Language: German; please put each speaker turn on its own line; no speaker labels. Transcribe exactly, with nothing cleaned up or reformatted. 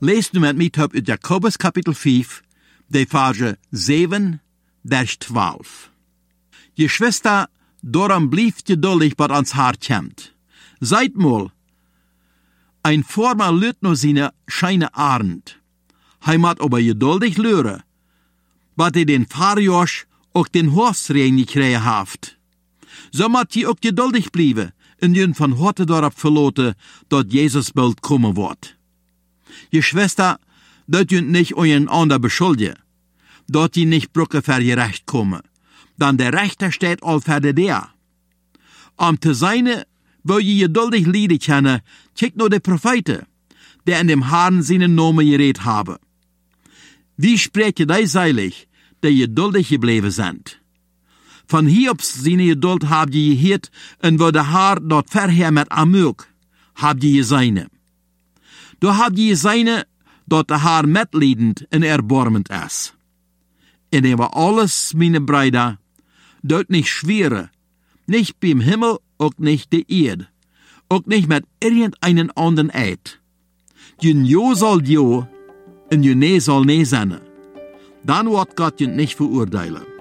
Lees nu met mij op uit Jakobus kapitel vijf, de verse zeven bis twaalf. Je Schwester, darum blieft geduldig, wat ans haar kämmt. Seid mal, ein Former lüt no seine scheine Arend. Hij mat aber geduldig lüren, wat hij den Farjosch ook den Horsregen gekregen haft. So mat je ook geduldig blijven, en je van heute daarop verloten, dat Jesus bald kommen wordt. Je Schwester, dat je nicht euren ander beschuldigen, dat die nicht brücke für je Recht kommen, dann der Rechter steht all für der. Om te zijn, wil je geduldig lieden kennen, kijk nur de Propheten, die in dem Herrn seinen Namen geredet haben. Wie spreche die seilig, die geduldig gebleven sind? Von Hiobs seine Geduld hab je gehört, en wo der Herr dort verher mit Amuk, hab je seine. Du hab je seine, dort der Herr mitleidend en erbarmend ist. En er war alles, meine Brüder, dort nicht schwere, nicht beim Himmel, auch nicht der Erde, auch nicht mit irgendeinen anderen Eid. Jün Jo soll Jo, en jün Nee soll Nee sein. Dann wird Gott jün nicht verurteilen.